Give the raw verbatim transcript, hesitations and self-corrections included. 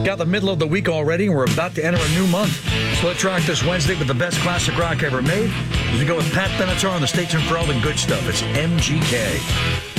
Got the middle of the week already, and we're about to enter a new month. So let's rock this Wednesday with the best classic rock ever made. As we go with Pat Benatar on the station for all the good stuff. It's M G K.